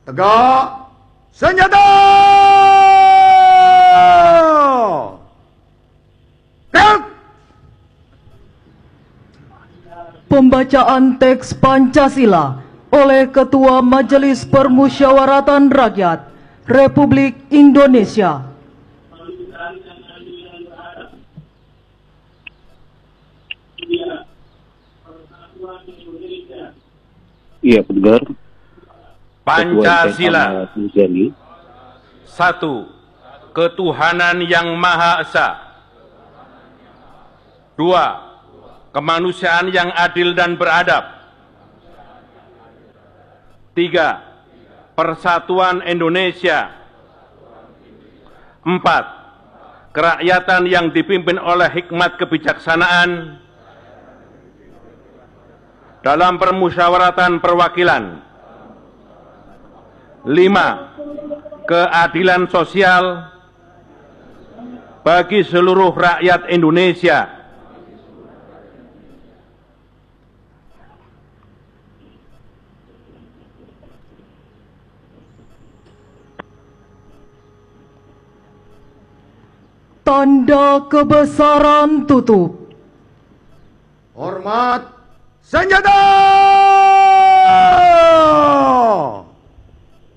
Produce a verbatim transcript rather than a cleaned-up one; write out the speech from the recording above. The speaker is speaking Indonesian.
Tegak senjata! Gerak! Pembacaan teks Pancasila oleh Ketua Majelis Permusyawaratan Rakyat Republik Indonesia. Iya, benar. Pancasila. Satu, ketuhanan yang Maha Esa. Dua, kemanusiaan yang adil dan beradab. Tiga, persatuan Indonesia. Empat, kerakyatan yang dipimpin oleh hikmat kebijaksanaan dalam permusyawaratan perwakilan. Lima, keadilan sosial bagi seluruh rakyat Indonesia. Tanda kebesaran tutup. Hormat senjata!